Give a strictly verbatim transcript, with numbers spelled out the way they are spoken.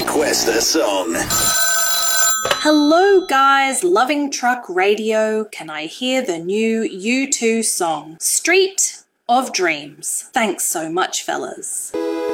Request a song. Hello guys, loving truck radio. Can I hear the new U two song, Street of Dreams? Thanks so much, fellas.